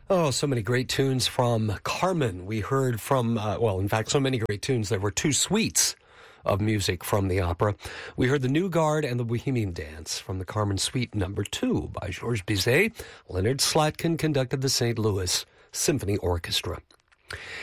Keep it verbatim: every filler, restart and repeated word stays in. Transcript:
Oh, so many great tunes from Carmen. We heard from, uh, well, in fact, so many great tunes. There were two suites of music from the opera. We heard the New Guard and the Bohemian Dance from the Carmen Suite Number Two by Georges Bizet. Leonard Slatkin conducted the Saint Louis Symphony Orchestra.